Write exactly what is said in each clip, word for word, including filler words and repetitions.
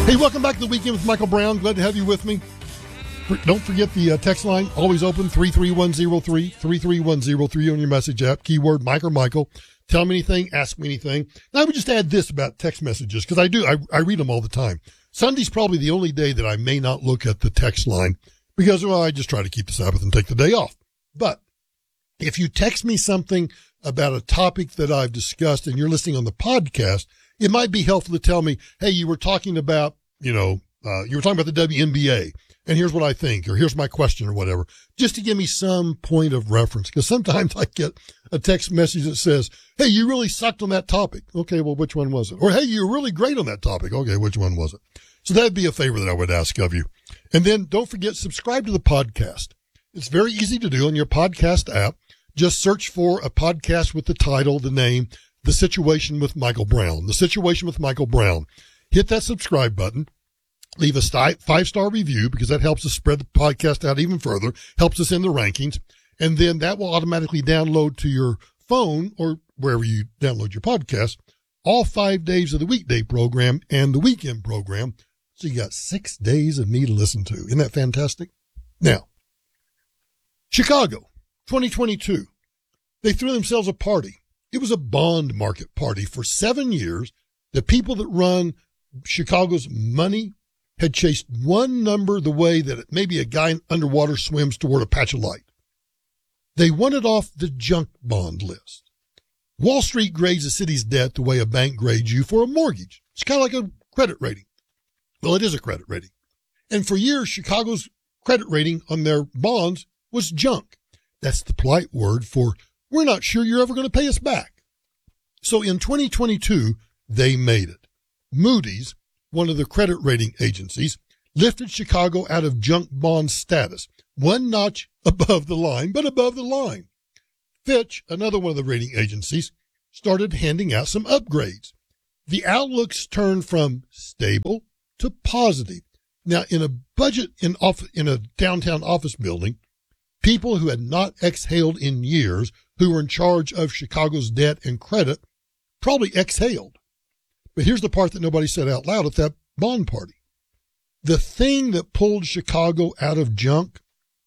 Hey, welcome back to The Weekend with Michael Brown. Glad to have you with me. Don't forget the uh, text line, always open, three three one zero three, three three one zero three on your message app, keyword Mike or Michael. Tell me anything, ask me anything. Now, I would just add this about text messages, because I do, I, I read them all the time. Sunday's probably the only day that I may not look at the text line, because, well, I just try to keep the Sabbath and take the day off. But if you text me something about a topic that I've discussed and you're listening on the podcast, it might be helpful to tell me, hey, you were talking about, you know, uh, you were talking about the W N B A, and here's what I think, or here's my question or whatever, just to give me some point of reference. Because sometimes I get a text message that says, hey, you really sucked on that topic. Okay, well, which one was it? Or, hey, you're really great on that topic. Okay, which one was it? So that'd be a favor that I would ask of you. And then don't forget, subscribe to the podcast. It's very easy to do on your podcast app. Just search for a podcast with the title, the name, The Situation with Michael Brown. The Situation with Michael Brown. Hit that subscribe button. Leave a five-star review, because that helps us spread the podcast out even further, helps us in the rankings. And then that will automatically download to your phone or wherever you download your podcast, all five days of the weekday program and the weekend program. So you got six days of me to listen to. Isn't that fantastic? Now, Chicago, twenty twenty-two. They threw themselves a party. It was a bond market party. For seven years, the people that run Chicago's money had chased one number the way that maybe a guy underwater swims toward a patch of light. They wanted off the junk bond list. Wall Street grades the city's debt the way a bank grades you for a mortgage. It's kind of like a credit rating. Well, it is a credit rating. And for years, Chicago's credit rating on their bonds was junk. That's the polite word for, we're not sure you're ever going to pay us back. So in twenty twenty-two, they made it. Moody's, one of the credit rating agencies, lifted Chicago out of junk bond status, one notch above the line, but above the line. Fitch, another one of the rating agencies, started handing out some upgrades. The outlooks turned from stable to positive. Now, in a budget in off, in a downtown office building, people who had not exhaled in years, who were in charge of Chicago's debt and credit, probably exhaled. But here's the part that nobody said out loud at that bond party. The thing that pulled Chicago out of junk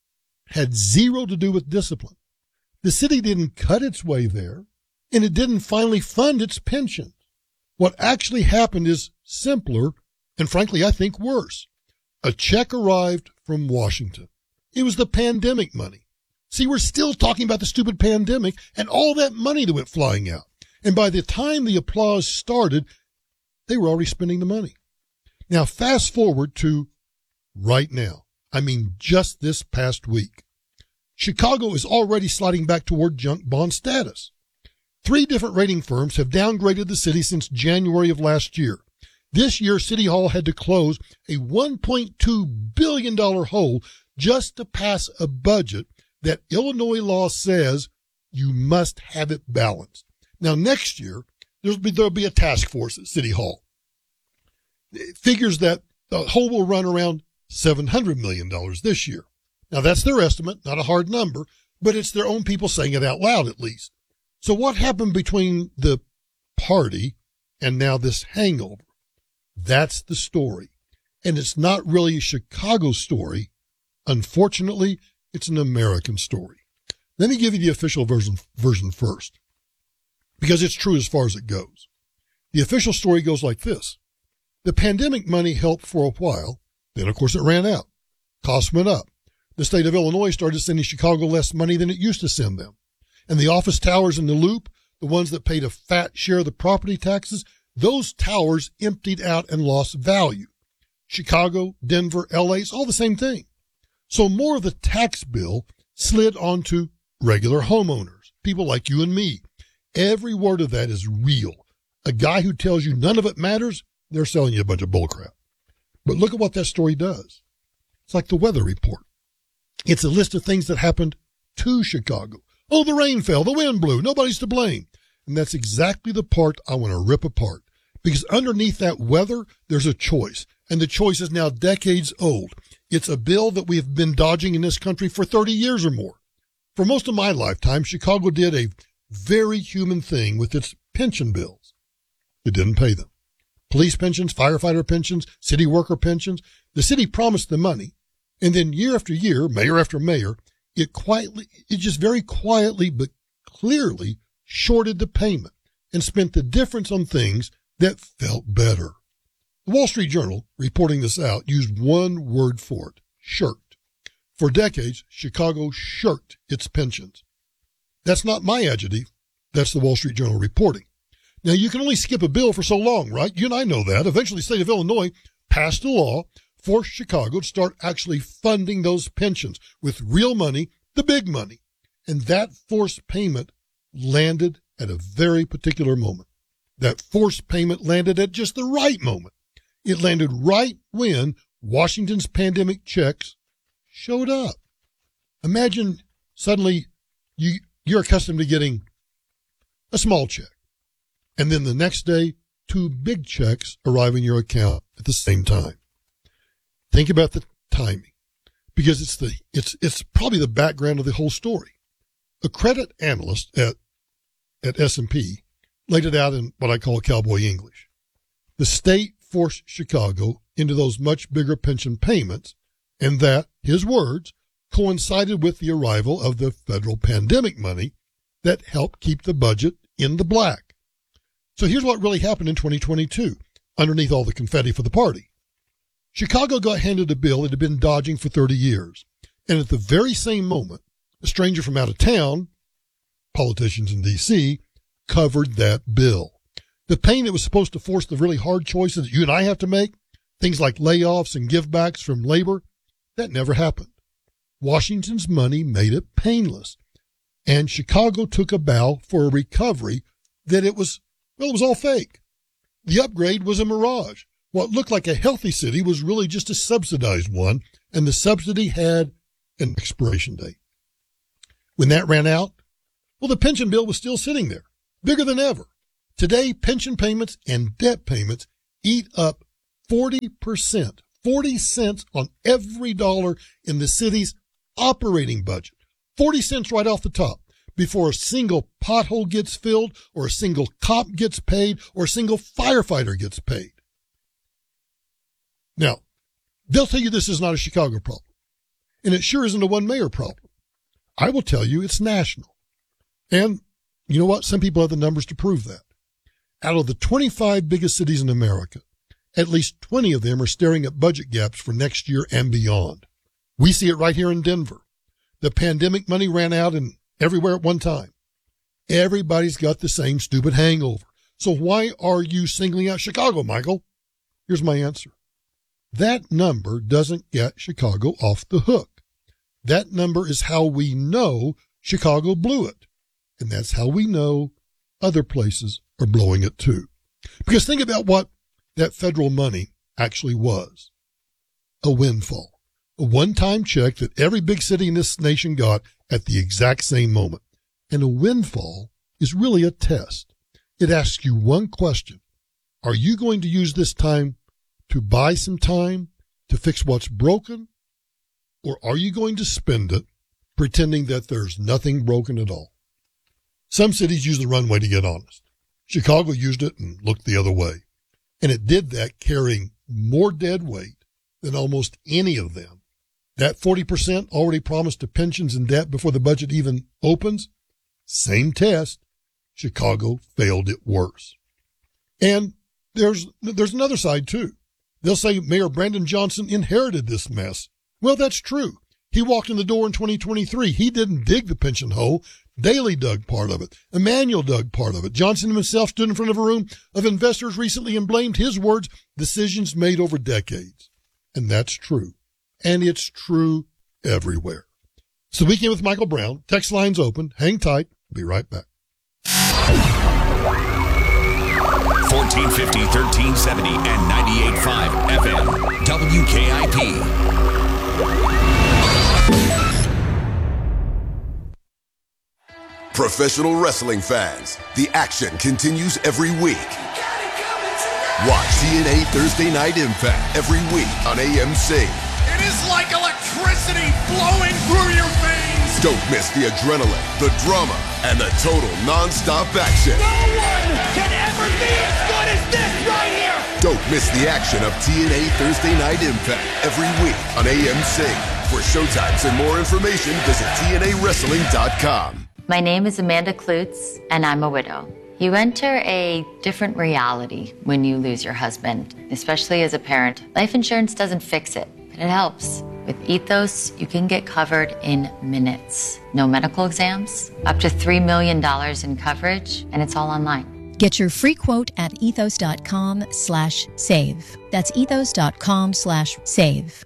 had zero to do with discipline. The city didn't cut its way there, and it didn't finally fund its pensions. What actually happened is simpler, and frankly, I think worse. A check arrived from Washington. It was the pandemic money. See, we're still talking about the stupid pandemic and all that money that went flying out. And by the time the applause started, they were already spending the money. Now, fast forward to right now. I mean, just this past week. Chicago is already sliding back toward junk bond status. Three different rating firms have downgraded the city since January of last year. This year, City Hall had to close a one point two billion dollars hole just to pass a budget that Illinois law says you must have it balanced. Now, next year, there'll be, there'll be a task force at City Hall. It figures that the hole will run around seven hundred million dollars this year. Now, that's their estimate, not a hard number, but it's their own people saying it out loud at least. So what happened between the party and now this hangover? That's the story. And it's not really a Chicago story. Unfortunately, it's an American story. Let me give you the official version, version first, because it's true as far as it goes. The official story goes like this. The pandemic money helped for a while. Then, of course, it ran out. Costs went up. The state of Illinois started sending Chicago less money than it used to send them. And the office towers in the Loop, the ones that paid a fat share of the property taxes, those towers emptied out and lost value. Chicago, Denver, L A, it's all the same thing. So more of the tax bill slid onto regular homeowners, people like you and me. Every word of that is real. A guy who tells you none of it matters, they're selling you a bunch of bullcrap. But look at what that story does. It's like the weather report. It's a list of things that happened to Chicago. Oh, the rain fell, the wind blew, nobody's to blame. And that's exactly the part I want to rip apart. Because underneath that weather, there's a choice. And the choice is now decades old. It's a bill that we have been dodging in this country for thirty years or more. For most of my lifetime, Chicago did a very human thing with its pension bills. It didn't pay them. police pensions, firefighter pensions, city worker pensions. The city promised the money. And then year after year, mayor after mayor, it quietly, it just very quietly but clearly shorted the payment and spent the difference on things that felt better. The Wall Street Journal, reporting this out, used one word for it, shirked. For decades, Chicago shirked its pensions. That's not my adjective. That's the Wall Street Journal reporting. Now, you can only skip a bill for so long, right? You and I know that. Eventually, the state of Illinois passed a law, forced Chicago to start actually funding those pensions with real money, the big money. And that forced payment landed at a very particular moment. That forced payment landed at just the right moment. It landed right when Washington's pandemic checks showed up. Imagine suddenly you, you're accustomed to getting a small check, and then the next day, two big checks arrive in your account at the same time. Think about the timing, because it's the it's it's probably the background of the whole story. A credit analyst at at S and P laid it out in what I call cowboy English. The state forced Chicago into those much bigger pension payments, and that, his words, coincided with the arrival of the federal pandemic money that helped keep the budget in the black. So here's what really happened in twenty twenty-two, underneath all the confetti for the party. Chicago got handed a bill it had been dodging for thirty years, and at the very same moment, a stranger from out of town, politicians in D C, covered that bill. The pain that was supposed to force the really hard choices that you and I have to make, things like layoffs and givebacks from labor, that never happened. Washington's money made it painless, and Chicago took a bow for a recovery that it was, well, it was all fake. The upgrade was a mirage. What looked like a healthy city was really just a subsidized one, and the subsidy had an expiration date. When that ran out, well, the pension bill was still sitting there, bigger than ever. Today, pension payments and debt payments eat up forty percent, forty cents on every dollar in the city's operating budget. forty cents right off the top before a single pothole gets filled or a single cop gets paid or a single firefighter gets paid. Now, they'll tell you this is not a Chicago problem, and it sure isn't a one mayor problem. I will tell you it's national. And you know what? Some people have the numbers to prove that. Out of the twenty-five biggest cities in America, at least twenty of them are staring at budget gaps for next year and beyond. We see it right here in Denver. The pandemic money ran out in everywhere at one time. Everybody's got the same stupid hangover. So why are you singling out Chicago, Michael? Here's my answer. That number doesn't get Chicago off the hook. That number is how we know Chicago blew it. And that's how we know other places are blowing it too. Because think about what that federal money actually was. A windfall. A one-time check that every big city in this nation got at the exact same moment. And a windfall is really a test. It asks you one question. Are you going to use this time to buy some time to fix what's broken? Or are you going to spend it pretending that there's nothing broken at all? Some cities use the runway to get honest. Chicago used it and looked the other way. And it did that carrying more dead weight than almost any of them. That forty percent already promised to pensions and debt before the budget even opens. Same test. Chicago failed it worse. And there's, there's another side too. They'll say Mayor Brandon Johnson inherited this mess. Well, that's true. He walked in the door in twenty twenty-three. He didn't dig the pension hole. Daley dug part of it. Emanuel dug part of it. Johnson himself stood in front of a room of investors recently and blamed his words, decisions made over decades. And that's true. And it's true everywhere. It's the Weekend with Michael Brown. Text lines open. Hang tight. Be right back. fourteen fifty, thirteen seventy, and ninety-eight point five F M. W K I P. Professional wrestling fans, the action continues every week. Watch T N A Thursday Night Impact every week on A M C. It is like electricity flowing through your veins. Don't miss the adrenaline, the drama, and the total non-stop action. No one can ever be as good as this right here. Don't miss the action of T N A Thursday Night Impact every week on A M C. For showtimes and more information, visit T N A wrestling dot com. My name is Amanda Klutz, and I'm a widow. You enter a different reality when you lose your husband, especially as a parent. Life insurance doesn't fix it, but it helps. With Ethos, you can get covered in minutes. No medical exams, up to three million dollars in coverage, and it's all online. Get your free quote at ethos.com slash save. That's ethos.com slash save.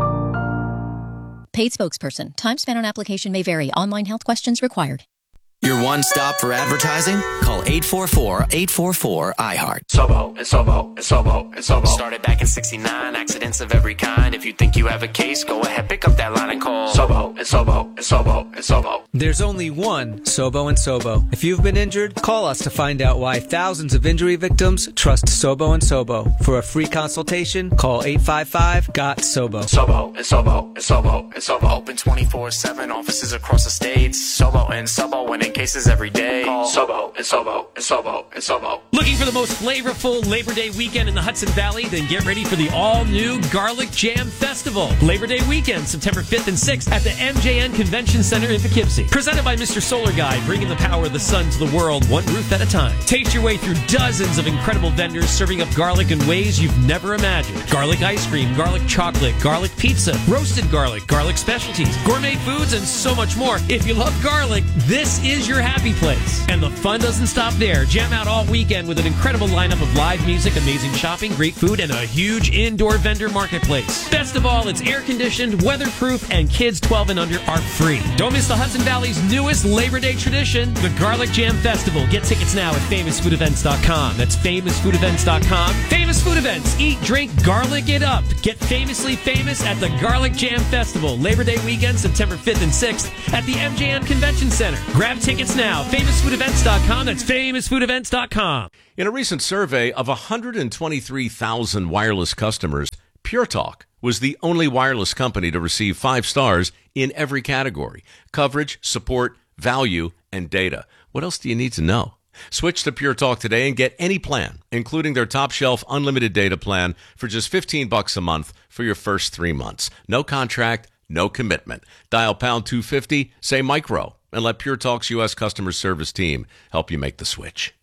Paid spokesperson. Time spent on application may vary. Online health questions required. Your one stop for advertising? Call eight four four, eight four four, I heart. Sobo and Sobo and Sobo and Sobo. Started back in sixty-nine, accidents of every kind. If you think you have a case, go ahead, pick up that line and call Sobo and Sobo and Sobo and Sobo. There's only one Sobo and Sobo. If you've been injured, call us to find out why thousands of injury victims trust Sobo and Sobo. For a free consultation, call eight five five, G O T, SOBO. Sobo and Sobo and Sobo and Sobo. Open twenty-four seven, offices across the states. Sobo and Sobo, winning cases every day. Call Sobo and Sobo and Sobo and Sobo. Looking for the most flavorful Labor Day weekend in the Hudson Valley? Then get ready for the all-new Garlic Jam Festival. Labor Day weekend, September fifth and sixth at the M J N Convention Center in Poughkeepsie. Presented by Mister Solar Guy, bringing the power of the sun to the world, one roof at a time. Taste your way through dozens of incredible vendors serving up garlic in ways you've never imagined. Garlic ice cream, garlic chocolate, garlic pizza, roasted garlic, garlic specialties, gourmet foods, and so much more. If you love garlic, this is your happy place. And the fun doesn't stop there. Jam out all weekend with an incredible lineup of live music, amazing shopping, great food, and a huge indoor vendor marketplace. Best of all, it's air-conditioned, weatherproof, and kids twelve and under are free. Don't miss the Hudson Valley's newest Labor Day tradition, the Garlic Jam Festival. Get tickets now at famous food events dot com. That's famous food events dot com. Famous Food Events. Eat, drink, garlic it up. Get famously famous at the Garlic Jam Festival. Labor Day weekend, September fifth and sixth at the M J N Convention Center. Grab tickets now. famous food events dot com. That's famous food events dot com. In a recent survey of one hundred twenty-three thousand wireless customers, Pure Talk was the only wireless company to receive five stars in every category: coverage, support, value, and data. What else do you need to know? Switch to Pure Talk today and get any plan, including their top shelf unlimited data plan, for just fifteen bucks a month for your first three months. No contract, no commitment. Dial pound two fifty, say micro, and let Pure Talk's U S customer service team help you make the switch.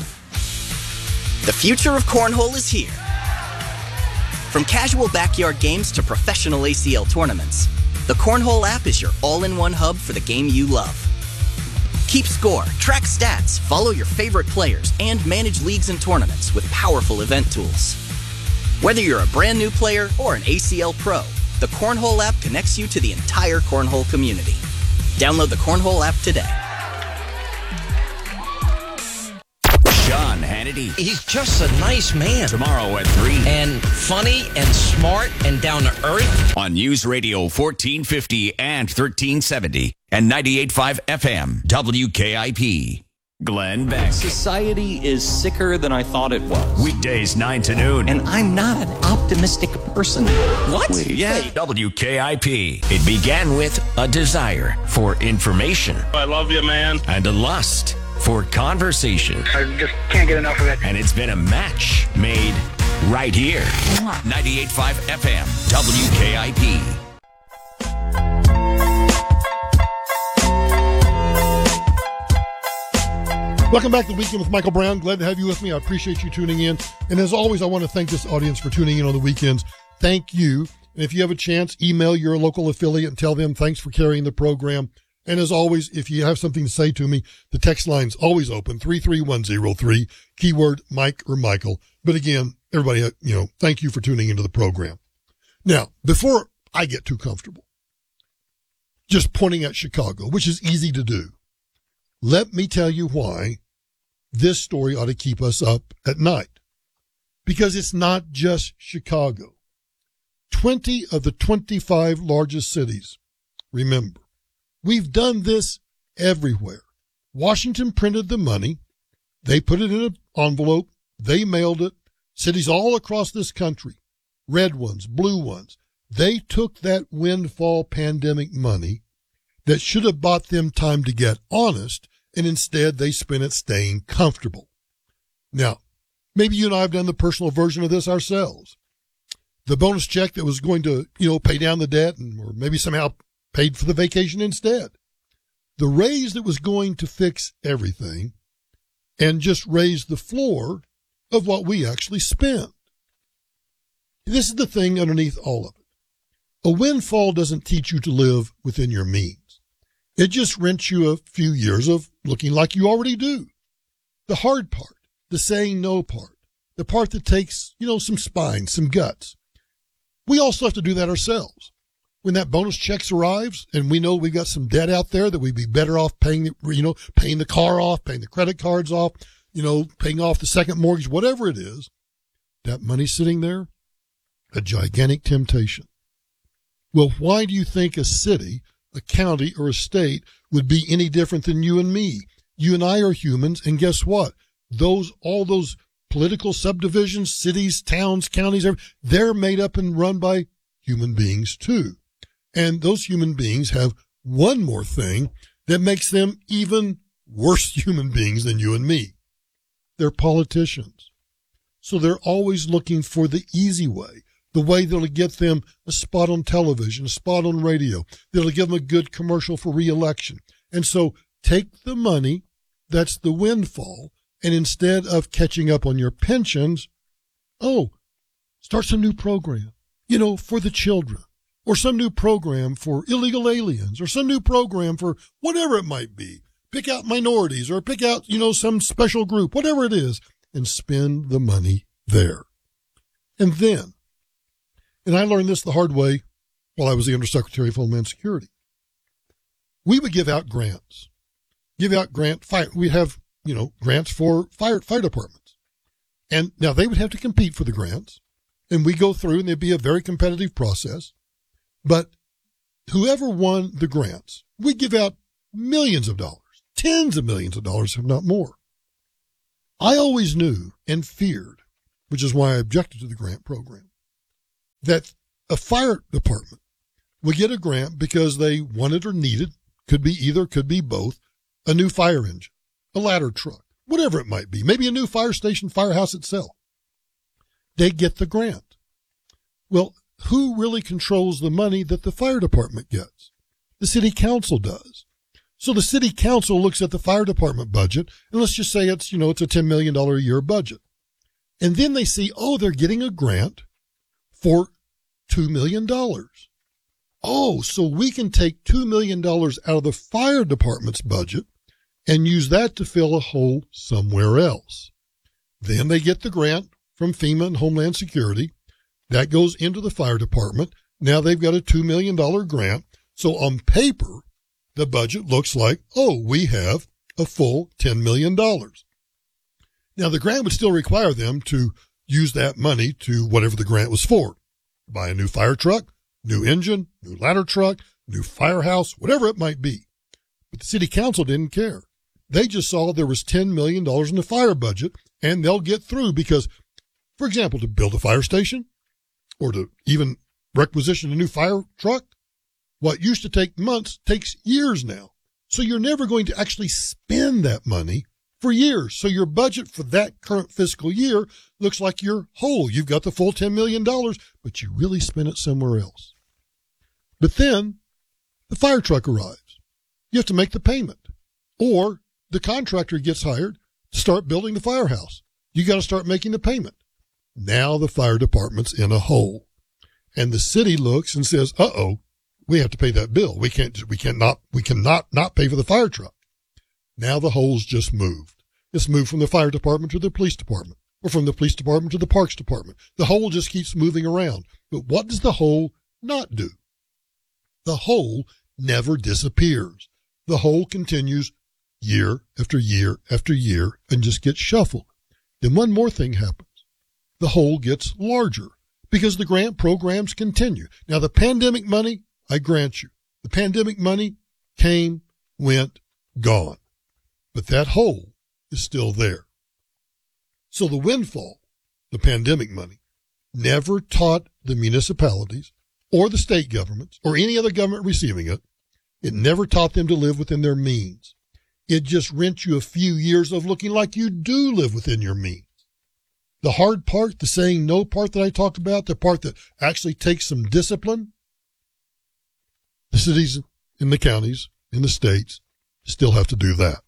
The future of cornhole is here. From casual backyard games to professional A C L tournaments, the Cornhole app is your all-in-one hub for the game you love. Keep score, track stats, follow your favorite players, and manage leagues and tournaments with powerful event tools. Whether you're a brand new player or an A C L pro, the Cornhole app connects you to the entire cornhole community. Download the Cornhole app today. Sean Hannity. He's just a nice man. Tomorrow at three. And funny and smart and down to earth. On News Radio fourteen fifty and thirteen seventy and ninety-eight point five F M, W K I P. Glenn Beck. Society is sicker than I thought it was. Weekdays nine to noon. And I'm not an optimistic person. What? Yeah, W K I P. It began with a desire for information. I love you, man. And a lust for conversation. I just can't get enough of it. And it's been a match made right here. ninety-eight point five F M, W K I P. Welcome back to the Weekend with Michael Brown. Glad to have you with me. I appreciate you tuning in. And as always, I want to thank this audience for tuning in on the weekends. Thank you. And if you have a chance, email your local affiliate and tell them thanks for carrying the program. And as always, if you have something to say to me, the text line's always open, three three one zero three, keyword Mike or Michael. But again, everybody, you know, thank you for tuning into the program. Now, before I get too comfortable, just pointing at Chicago, which is easy to do, let me tell you why this story ought to keep us up at night. Because it's not just Chicago. twenty of the twenty-five largest cities, remember, we've done this everywhere. Washington printed the money. They put it in an envelope. They mailed it. Cities all across this country, red ones, blue ones, they took that windfall pandemic money that should have bought them time to get honest, and instead they spent it staying comfortable. Now, Maybe you and I have done the personal version of this ourselves. The bonus check that was going to, you know, pay down the debt and or maybe somehow paid for the vacation instead. The raise that was going to fix everything and just raise the floor of what we actually spend. This is the thing underneath all of it. A windfall doesn't teach you to live within your means. It just rents you a few years of looking like you already do. The hard part, the saying no part, the part that takes, you know, some spine, some guts. We also have to do that ourselves. When that bonus checks arrives and we know we've got some debt out there that we'd be better off paying, you know, paying the car off, paying the credit cards off, you know, paying off the second mortgage, whatever it is, that money sitting there, a gigantic temptation. Well, why do you think a city, a county, or a state would be any different than you and me? You and I are humans, and guess what? Those, all those political subdivisions, cities, towns, counties, they're made up and run by human beings too. And those human beings have one more thing that makes them even worse human beings than you and me. They're politicians. So they're always looking for the easy way, the way that'll get them a spot on television, a spot on radio, that'll give them a good commercial for re-election. And so take the money, that's the windfall, and instead of catching up on your pensions, oh, start some new program, you know, for the children, or some new program for illegal aliens, or some new program for whatever it might be. Pick out minorities, or pick out, you know, some special group, whatever it is, and spend the money there. And then, and I learned this the hard way while I was the Undersecretary of Homeland Security, we would give out grants, give out grant, fire, we'd have, you know, grants for fire, fire departments. And now they would have to compete for the grants, and we go through, and there'd be a very competitive process. But whoever won the grants, we give out millions of dollars, tens of millions of dollars, if not more. I always knew and feared, which is why I objected to the grant program, that a fire department would get a grant because they wanted or needed, could be either, could be both, a new fire engine, a ladder truck, whatever it might be, maybe a new fire station, firehouse itself. They get the grant. Well, who really controls the money that the fire department gets? The city council does. So the city council looks at the fire department budget, and let's just say it's, you know, it's a ten million dollars a year budget. And then they see, oh, they're getting a grant for two million dollars. Oh, so we can take two million dollars out of the fire department's budget and use that to fill a hole somewhere else. Then they get the grant from FEMA and Homeland Security. That goes into the fire department. Now they've got a two million dollars grant. So on paper, the budget looks like, oh, we have a full ten million dollars. Now the grant would still require them to use that money to whatever the grant was for. Buy a new fire truck, new engine, new ladder truck, new firehouse, whatever it might be. But the city council didn't care. They just saw there was ten million dollars in the fire budget, and they'll get through because, for example, to build a fire station, or to even requisition a new fire truck, what used to take months takes years now. So you're never going to actually spend that money for years. So your budget for that current fiscal year looks like you're whole. You've got the full ten million dollars, but you really spent it somewhere else. But then the fire truck arrives. You have to make the payment. Or the contractor gets hired to start building the firehouse. You got to start making the payment. Now the fire department's in a hole, and the city looks and says, uh-oh, we have to pay that bill. We can't, we cannot, we cannot not pay for the fire truck. Now the hole's just moved. It's moved from the fire department to the police department, or from the police department to the parks department. The hole just keeps moving around. But what does the hole not do? The hole never disappears. The hole continues year after year after year and just gets shuffled. Then one more thing happens. The hole gets larger because the grant programs continue. Now, the pandemic money, I grant you, the pandemic money came, went, gone. But that hole is still there. So the windfall, the pandemic money, never taught the municipalities or the state governments or any other government receiving it. It never taught them to live within their means. It just rent you a few years of looking like you do live within your means. The hard part, the saying no part that I talked about, the part that actually takes some discipline, the cities and the counties in the states still have to do that.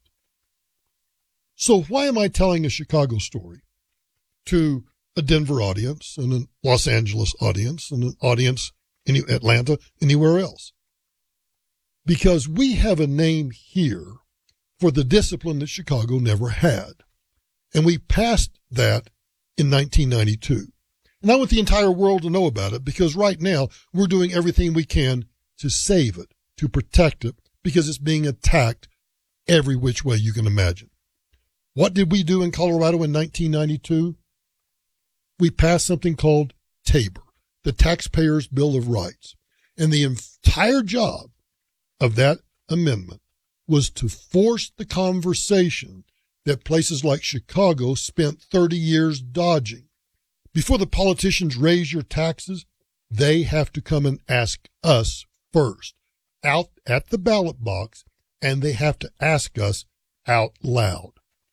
So why am I telling a Chicago story to a Denver audience and a Los Angeles audience and an audience in Atlanta, anywhere else? Because we have a name here for the discipline that Chicago never had. And we passed that in nineteen ninety-two. And I want the entire world to know about it, because right now we're doing everything we can to save it, to protect it, because it's being attacked every which way you can imagine. What did we do in Colorado in nineteen ninety-two? We passed something called TABOR, the Taxpayers' Bill of Rights. And the entire job of that amendment was to force the conversation that places like Chicago spent thirty years dodging. Before the politicians raise your taxes, they have to come and ask us first, out at the ballot box, and they have to ask us out loud.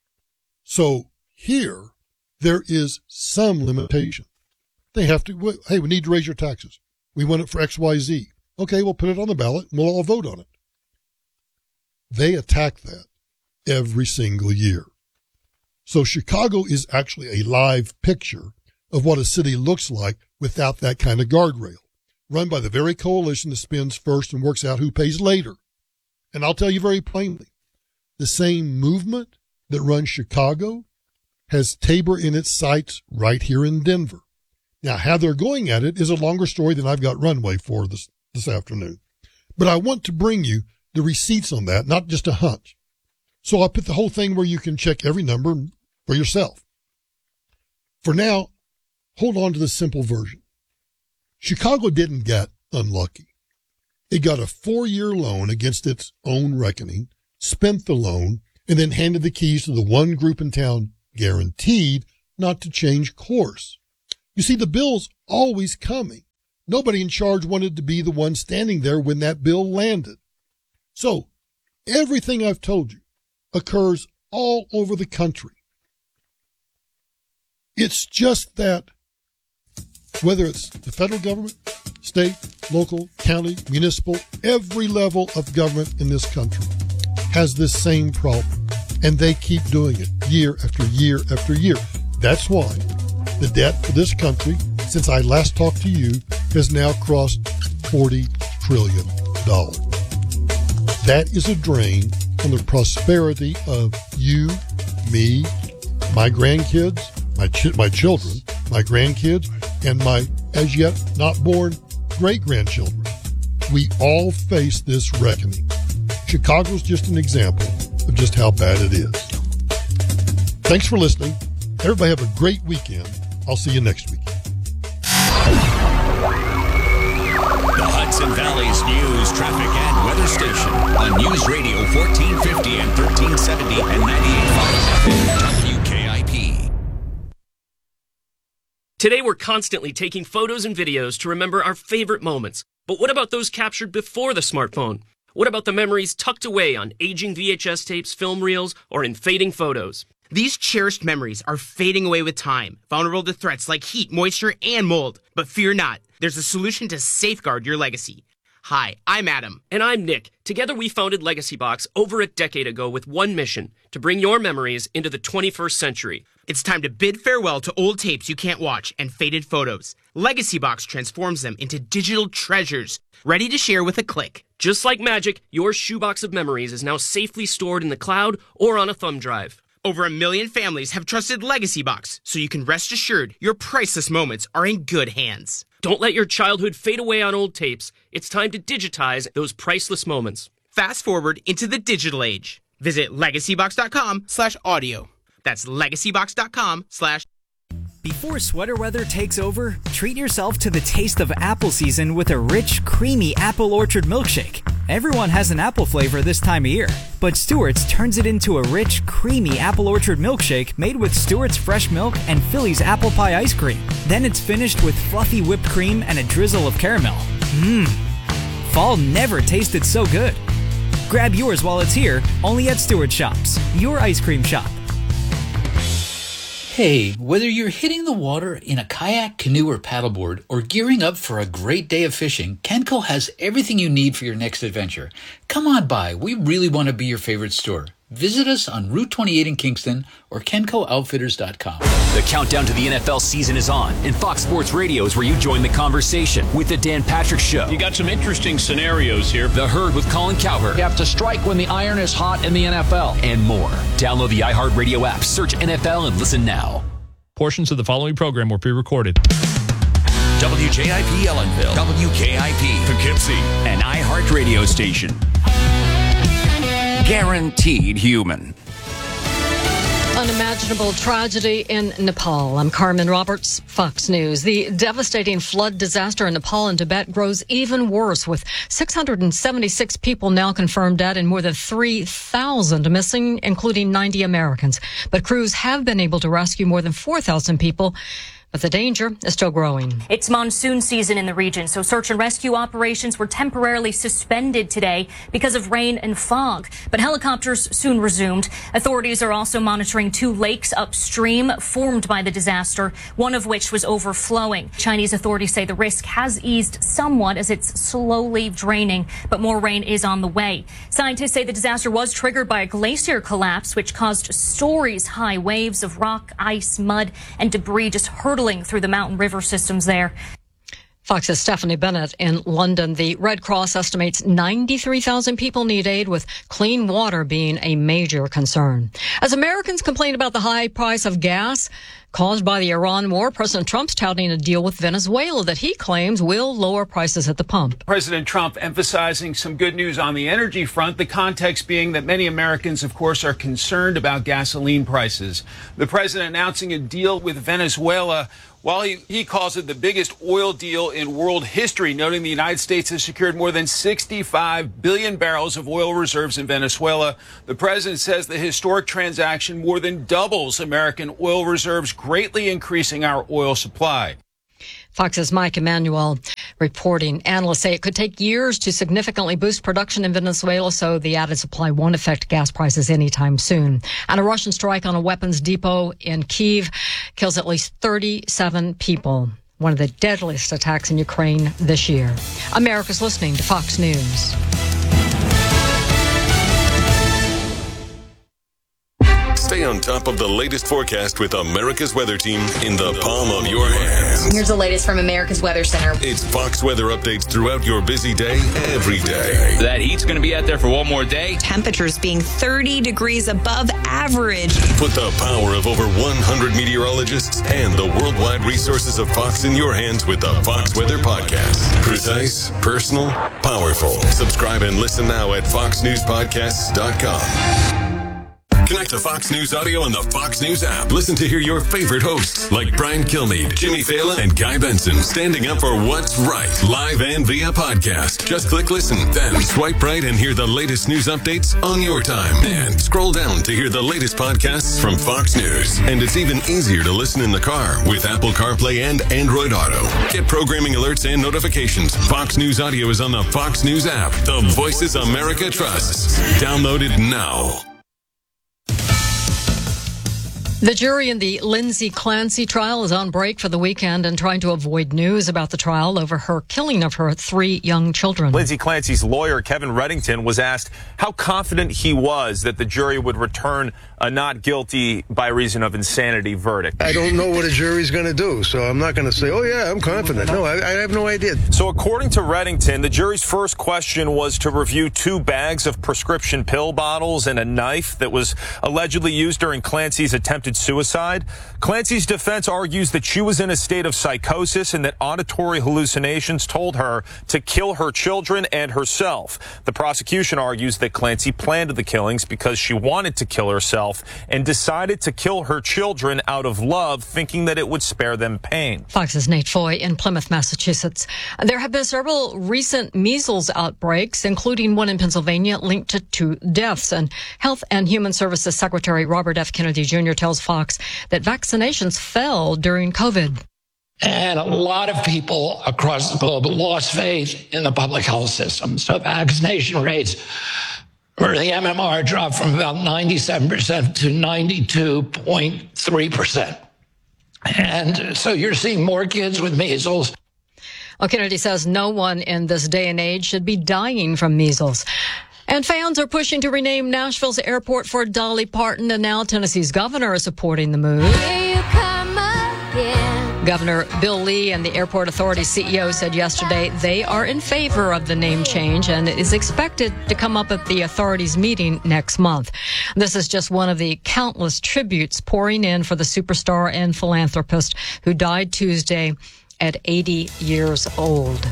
So here, there is some limitation. They have to, hey, we need to raise your taxes. We want it for X Y Z. Okay, we'll put it on the ballot and we'll all vote on it. They attack that every single year. So Chicago is actually a live picture of what a city looks like without that kind of guardrail, run by the very coalition that spends first and works out who pays later. And I'll tell you very plainly, the same movement that runs Chicago has TABOR in its sights right here in Denver. Now, how they're going at it is a longer story than I've got runway for this, this afternoon. But I want to bring you the receipts on that, not just a hunch. So I'll put the whole thing where you can check every number for yourself. For now, hold on to the simple version. Chicago didn't get unlucky. It got a four-year loan against its own reckoning, spent the loan, and then handed the keys to the one group in town guaranteed not to change course. You see, the bill's always coming. Nobody in charge wanted to be the one standing there when that bill landed. So everything I've told you occurs all over the country. It's just that whether it's the federal government, state, local, county, municipal, every level of government in this country has this same problem, and they keep doing it year after year after year. That's why the debt for this country, since I last talked to you, has now crossed forty trillion dollars. That is a drain on the prosperity of you, me, my grandkids, my ch- my children, my grandkids, and my as yet not born great-grandchildren. We all face this reckoning. Chicago's just an example of just how bad it is. Thanks for listening. Everybody have a great weekend. I'll see you next week. The Hudson Valley's news, traffic, and weather station on News Radio fourteen fifty and thirteen seventy and ninety-eight point five F M W K I P. Today we're constantly taking photos and videos to remember our favorite moments. But what about those captured before the smartphone? What about the memories tucked away on aging V H S tapes, film reels, or in fading photos? These cherished memories are fading away with time, vulnerable to threats like heat, moisture, and mold. But fear not, there's a solution to safeguard your legacy. Hi, I'm Adam. And I'm Nick. Together we founded Legacy Box over a decade ago with one mission, to bring your memories into the twenty-first century. It's time to bid farewell to old tapes you can't watch and faded photos. Legacy Box transforms them into digital treasures, ready to share with a click. Just like magic, your shoebox of memories is now safely stored in the cloud or on a thumb drive. Over a million families have trusted Legacy Box, so you can rest assured your priceless moments are in good hands. Don't let your childhood fade away on old tapes. It's time to digitize those priceless moments. Fast forward into the digital age. Visit legacybox.com slash audio. That's legacybox.com slash Before sweater weather takes over, treat yourself to the taste of apple season with a rich, creamy apple orchard milkshake. Everyone has an apple flavor this time of year, but Stewart's turns it into a rich, creamy apple orchard milkshake made with Stewart's fresh milk and Philly's apple pie ice cream. Then it's finished with fluffy whipped cream and a drizzle of caramel. Mmm. Fall never tasted so good. Grab yours while it's here, only at Stewart Shops, your ice cream shop. Hey, whether you're hitting the water in a kayak, canoe, or paddleboard, or gearing up for a great day of fishing, Kenco has everything you need for your next adventure. Come on by. We really want to be your favorite store. Visit us on Route twenty-eight in Kingston or Kenco Outfitters dot com. The countdown to the N F L season is on, and Fox Sports Radio is where you join the conversation with the Dan Patrick Show. You got some interesting scenarios here. The Herd with Colin Cowherd. You have to strike when the iron is hot in the N F L. And more. Download the iHeartRadio app, search N F L, and listen now. Portions of the following program were pre-recorded. W J I P Ellenville, W K I P Poughkeepsie, an iHeart radio station. Guaranteed human. Unimaginable tragedy in Nepal. I'm Carmen Roberts, Fox News. The devastating flood disaster in Nepal and Tibet grows even worse, with six hundred seventy-six people now confirmed dead and more than three thousand missing, including ninety Americans. But crews have been able to rescue more than four thousand people. But the danger is still growing. It's monsoon season in the region, so search and rescue operations were temporarily suspended today because of rain and fog. But helicopters soon resumed. Authorities are also monitoring two lakes upstream formed by the disaster, one of which was overflowing. Chinese authorities say the risk has eased somewhat as it's slowly draining, but more rain is on the way. Scientists say the disaster was triggered by a glacier collapse, which caused stories-high waves of rock, ice, mud, and debris just hurtling through the mountain river systems there. Fox's Stephanie Bennett in London. The Red Cross estimates ninety-three thousand people need aid, with clean water being a major concern. As Americans complain about the high price of gas caused by the Iran war, President Trump's touting a deal with Venezuela that he claims will lower prices at the pump. President Trump emphasizing some good news on the energy front, the context being that many Americans, of course, are concerned about gasoline prices. The president announcing a deal with Venezuela, while he, he calls it the biggest oil deal in world history, noting the United States has secured more than sixty-five billion barrels of oil reserves in Venezuela. The president says the historic transaction more than doubles American oil reserves, greatly increasing our oil supply. Fox's Mike Emanuel reporting. Analysts say it could take years to significantly boost production in Venezuela, so the added supply won't affect gas prices anytime soon. And a Russian strike on a weapons depot in Kyiv kills at least thirty-seven people. One of the deadliest attacks in Ukraine this year. America's listening to Fox News. Stay on top of the latest forecast with America's Weather Team in the palm of your hands. Here's the latest from America's Weather Center. It's Fox weather updates throughout your busy day, every day. That heat's going to be out there for one more day. Temperatures being thirty degrees above average. Put the power of over one hundred meteorologists and the worldwide resources of Fox in your hands with the Fox Weather Podcast. Precise, personal, powerful. Subscribe and listen now at fox news podcasts dot com. Connect to Fox News Audio on the Fox News app. Listen to hear your favorite hosts like Brian Kilmeade, Jimmy Fallon, and Guy Benson standing up for what's right, live and via podcast. Just click listen, then swipe right and hear the latest news updates on your time. And scroll down to hear the latest podcasts from Fox News. And it's even easier to listen in the car with Apple CarPlay and Android Auto. Get programming alerts and notifications. Fox News Audio is on the Fox News app. The voices America trusts. Download it now. The jury in the Lindsay Clancy trial is on break for the weekend and trying to avoid news about the trial over her killing of her three young children. Lindsay Clancy's lawyer, Kevin Reddington, was asked how confident he was that the jury would return a not guilty by reason of insanity verdict. I don't know what a jury's going to do, so I'm not going to say, oh, yeah, I'm confident. No, I, I have no idea. So according to Reddington, the jury's first question was to review two bags of prescription pill bottles and a knife that was allegedly used during Clancy's attempted suicide. Clancy's defense argues that she was in a state of psychosis and that auditory hallucinations told her to kill her children and herself. The prosecution argues that Clancy planned the killings because she wanted to kill herself and decided to kill her children out of love, thinking that it would spare them pain. Fox's Nate Foy in Plymouth, Massachusetts. There have been several recent measles outbreaks, including one in Pennsylvania linked to two deaths. And Health and Human Services Secretary Robert F. Kennedy Junior tells Fox that vaccinations fell during COVID. And a lot of people across the globe lost faith in the public health system. So vaccination rates for the M M R dropped from about ninety-seven percent to ninety-two point three percent. And so you're seeing more kids with measles. Well, Kennedy says no one in this day and age should be dying from measles. And fans are pushing to rename Nashville's airport for Dolly Parton, and now Tennessee's governor is supporting the move. Here you come again. Governor Bill Lee and the Airport Authority C E O said yesterday they are in favor of the name change and is expected to come up at the authority's meeting next month. This is just one of the countless tributes pouring in for the superstar and philanthropist who died Tuesday at eighty years old.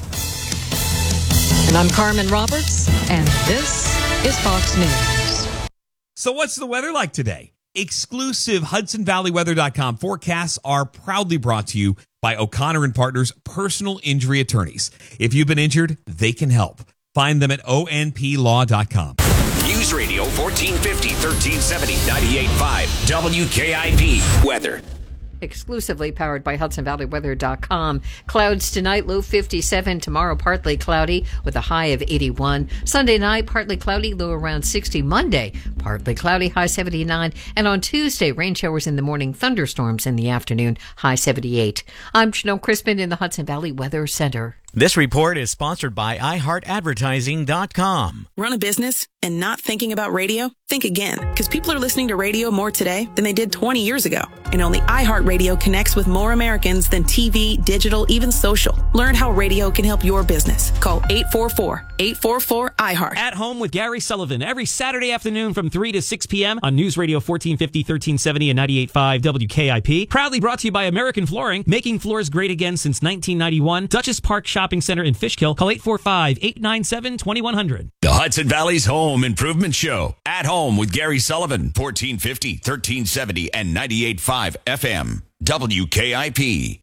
And I'm Carmen Roberts, and this is Fox News. So what's the weather like today? Exclusive Hudson Valley Weather dot com forecasts are proudly brought to you by O'Connor and Partners Personal Injury Attorneys. If you've been injured, they can help. Find them at O N P law dot com. News Radio fourteen fifty, thirteen seventy, ninety-eight point five W K I P Weather. Exclusively powered by Hudson Valley Weather dot com. Clouds tonight, low fifty-seven. Tomorrow, partly cloudy with a high of eighty-one. Sunday night, partly cloudy, low around sixty. Monday, partly cloudy, high seventy-nine. And on Tuesday, rain showers in the morning, thunderstorms in the afternoon, high seventy-eight. I'm Janelle Crispin in the Hudson Valley Weather Center. This report is sponsored by i heart advertising dot com. Run a business and not thinking about radio? Think again, because people are listening to radio more today than they did twenty years ago. And only iHeartRadio connects with more Americans than T V, digital, even social. Learn how radio can help your business. Call eight four four, eight four four, I heart. At Home with Gary Sullivan, every Saturday afternoon from three to six p.m. on News Radio fourteen fifty, thirteen seventy, and ninety-eight point five W K I P. Proudly brought to you by American Flooring, making floors great again since nineteen ninety-one. Duchess Park Shopping Center in Fishkill. Call eight four five, eight nine seven, two one zero zero. The Hudson Valley's Home Improvement Show. At Home with Gary Sullivan, fourteen fifty, thirteen seventy, and ninety-eight point five F M. W K I P.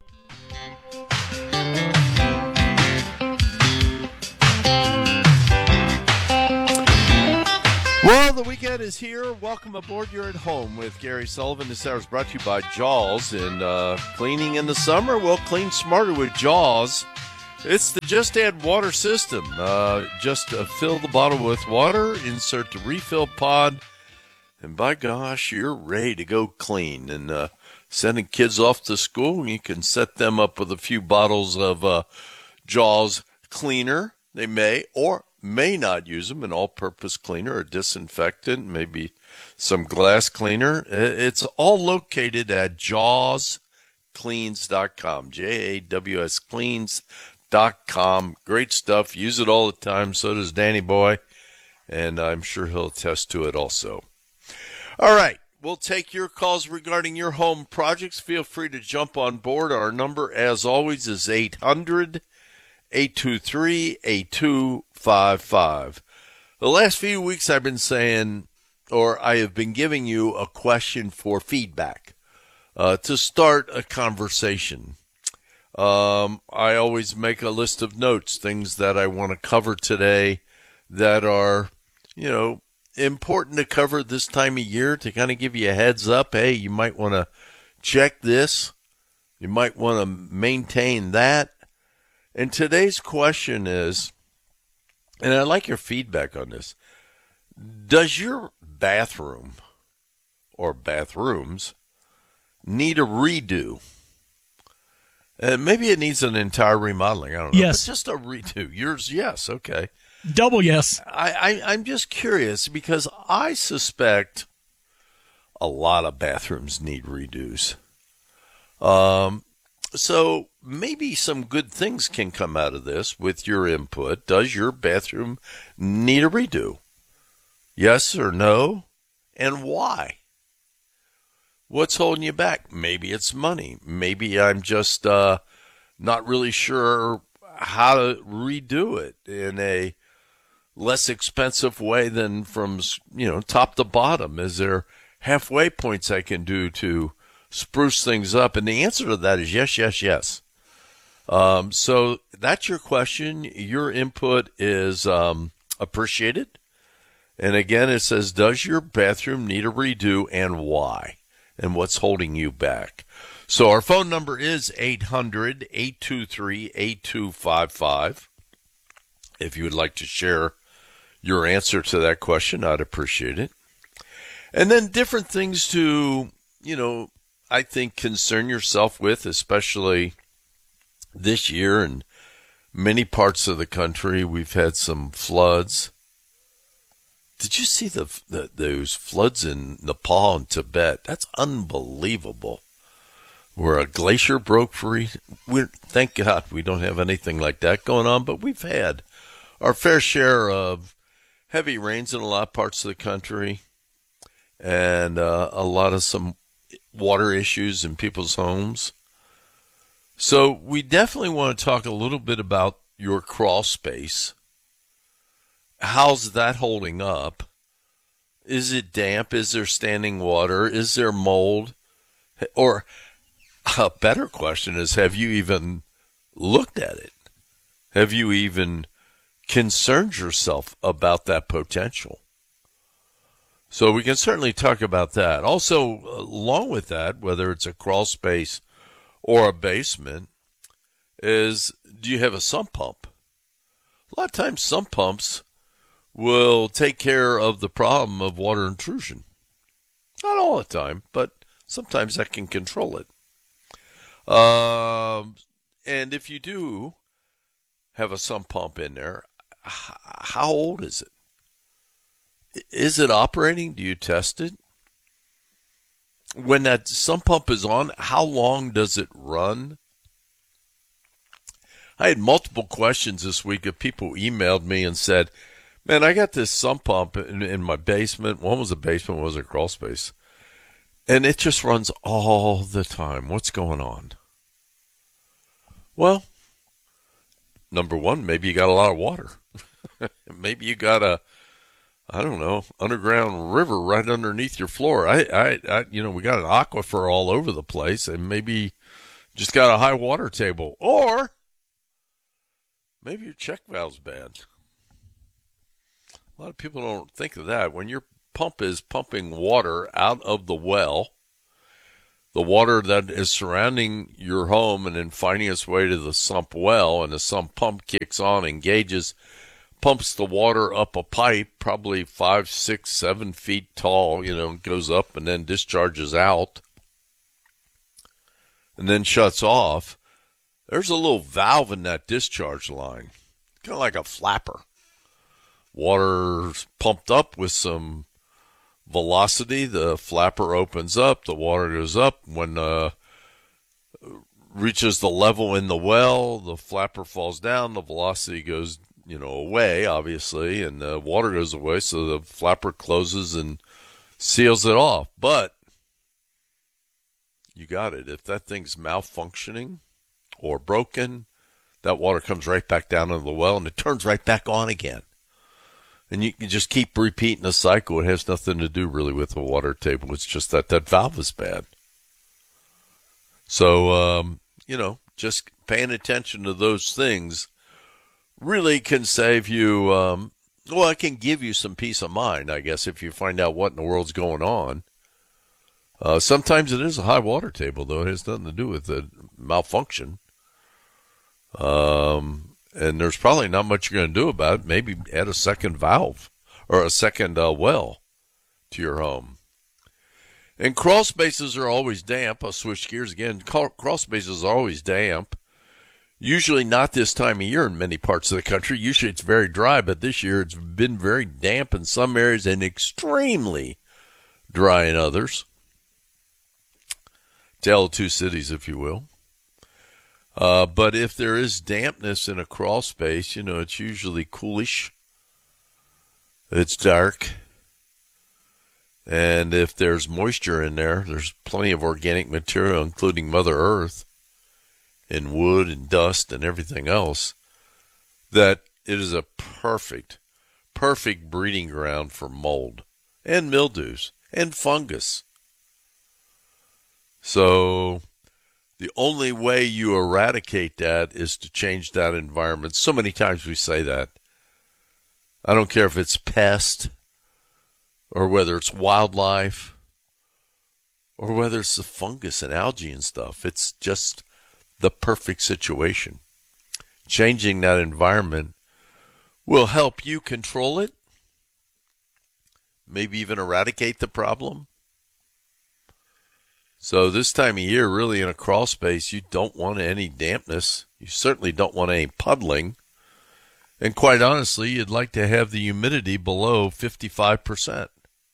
Well, the weekend is here. Welcome aboard. You're at Home with Gary Sullivan. This hour is brought to you by Jaws. And uh, cleaning in the summer, well, clean smarter with Jaws. It's the Just Add Water system. Uh, just uh, fill the bottle with water, insert the refill pod, and by gosh, you're ready to go clean. And uh, sending kids off to school, you can set them up with a few bottles of uh, Jaws cleaner. They may or may not use them, an all-purpose cleaner or disinfectant, maybe some glass cleaner. It's all located at jaws cleans dot com, J A W S cleans dot com. Great stuff. Use it all the time. So does Danny Boy, and I'm sure he'll attest to it also. All right. We'll take your calls regarding your home projects. Feel free to jump on board. Our number, as always, is eight hundred, eight two three, eight two five five. The last few weeks I've been saying, or I have been giving you a question for feedback uh, to start a conversation. Um, I always make a list of notes, things that I want to cover today that are, you know, important to cover this time of year to kind of give you a heads up. Hey, you might want to check this. You might want to maintain that. And today's question is, and I'd like your feedback on this, does your bathroom or bathrooms need a redo? And maybe it needs an entire remodeling. I don't know. Yes. But just a redo. Yours, yes. Okay. Double yes. I, I, I'm just curious because I suspect a lot of bathrooms need redos. Um, so maybe some good things can come out of this with your input. Does your bathroom need a redo? Yes or no? And why? What's holding you back? Maybe it's money. Maybe I'm just uh, not really sure how to redo it in a less expensive way than from, you know, top to bottom. Is there halfway points I can do to spruce things up? And the answer to that is yes, yes, yes. Um, so that's your question. Your input is um, appreciated. And again, it says, does your bathroom need a redo and why? And what's holding you back? So our phone number is eight hundred, eight two three, eight two five five. If you would like to share your answer to that question, I'd appreciate it. And then different things to, you know, I think, concern yourself with, especially this year in many parts of the country. We've had some floods. Did you see the, the those floods in Nepal and Tibet? That's unbelievable. Where a glacier broke free. We're, thank God we don't have anything like that going on, but we've had our fair share of heavy rains in a lot of parts of the country, and uh, a lot of some water issues in people's homes. So we definitely want to talk a little bit about your crawl space. How's that holding up? Is it damp? Is there standing water? Is there mold? Or a better question is, have you even looked at it? Have you even concerned yourself about that potential? So we can certainly talk about that. Also, along with that, whether it's a crawl space or a basement, is do you have a sump pump? A lot of times sump pumps will take care of the problem of water intrusion. Not all the time, but sometimes that can control it. Um, and if you do have a sump pump in there, how old is it? Is it operating? Do you test it? When that sump pump is on, how long does it run? I had multiple questions this week of people who emailed me and said, man, I got this sump pump in, in my basement. One was a basement, one was a crawl space. And it just runs all the time. What's going on? Well, number one, maybe you got a lot of water. Maybe you got a, I don't know, underground river right underneath your floor. I, I, I, you know, we got an aquifer all over the place, and maybe just got a high water table. Or maybe your check valve's bad. A lot of people don't think of that. When your pump is pumping water out of the well, the water that is surrounding your home and then finding its way to the sump well, and the sump pump kicks on, engages, pumps the water up a pipe, probably five, six, seven feet tall, you know, goes up and then discharges out and then shuts off. There's a little valve in that discharge line, kind of like a flapper. Water's pumped up with some velocity. The flapper opens up. The water goes up. When uh reaches the level in the well, the flapper falls down. The velocity goes, you know, away, obviously, and the water goes away. So the flapper closes and seals it off. But you got it. If that thing's malfunctioning or broken, that water comes right back down into the well and it turns right back on again. And you can just keep repeating the cycle. It has nothing to do really with the water table. It's just that that valve is bad. So, um, you know, just paying attention to those things really can save you, um, well, it can give you some peace of mind, I guess, if you find out what in the world's going on. Uh, sometimes it is a high water table, though. It has nothing to do with the malfunction. Um... And there's probably not much you're going to do about it. Maybe add a second valve or a second uh, well to your home. And crawl spaces are always damp. I'll switch gears again. Crawl spaces are always damp. Usually not this time of year in many parts of the country. Usually it's very dry, but this year it's been very damp in some areas and extremely dry in others. Tale of two cities, if you will. Uh, but if there is dampness in a crawl space, you know, it's usually coolish. It's dark. And if there's moisture in there, there's plenty of organic material, including Mother Earth and wood and dust and everything else, that it is a perfect, perfect breeding ground for mold and mildews and fungus. So the only way you eradicate that is to change that environment. So many times we say that. I don't care if it's pest or whether it's wildlife or whether it's the fungus and algae and stuff. It's just the perfect situation. Changing that environment will help you control it, maybe even eradicate the problem. So this time of year, really in a crawl space, you don't want any dampness. You certainly don't want any puddling. And quite honestly, you'd like to have the humidity below fifty-five percent.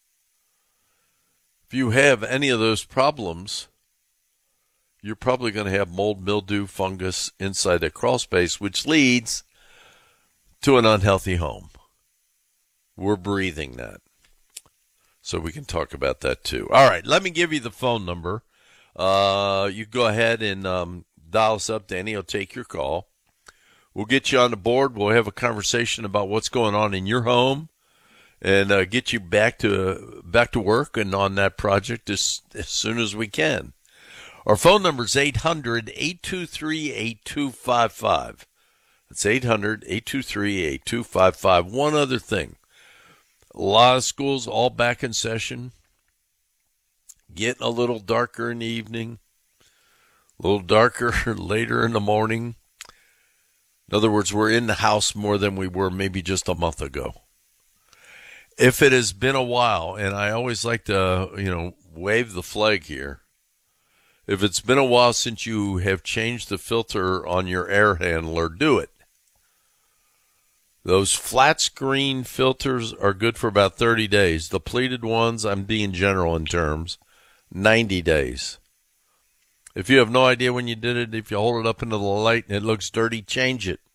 If you have any of those problems, you're probably going to have mold, mildew, fungus inside a crawl space, which leads to an unhealthy home. We're breathing that. So we can talk about that too. All right, let me give you the phone number. Uh, you go ahead and um, dial us up. Danny will take your call. We'll get you on the board. We'll have a conversation about what's going on in your home and uh, get you back to back to work and on that project as, as soon as we can. Our phone number is eight hundred, eight two three, eight two five five. That's eight hundred, eight two three, eight two five five. One other thing. A lot of schools all back in session. Getting a little darker in the evening. A little darker later in the morning. In other words, we're in the house more than we were maybe just a month ago. If it has been a while, and I always like to, you know, wave the flag here. If it's been a while since you have changed the filter on your air handler, do it. Those flat screen filters are good for about thirty days. The pleated ones, I'm being general in terms, ninety days. If you have no idea when you did it, if you hold it up into the light and it looks dirty, change it.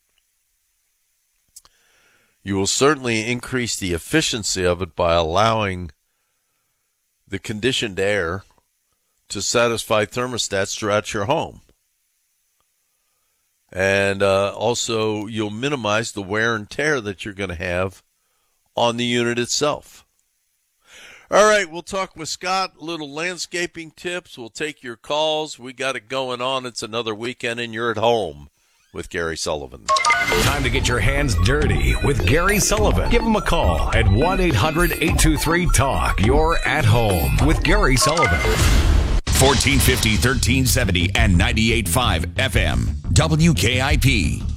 You will certainly increase the efficiency of it by allowing the conditioned air to satisfy thermostats throughout your home. And uh, also, you'll minimize the wear and tear that you're going to have on the unit itself. All right, we'll talk with Scott, little landscaping tips. We'll take your calls. We got it going on. It's another weekend, and you're at home with Gary Sullivan. Time to get your hands dirty with Gary Sullivan. Give him a call at one eight hundred, eight two three, talk. You're at home with Gary Sullivan. fourteen fifty, thirteen seventy, and ninety-eight point five F M. W K I P.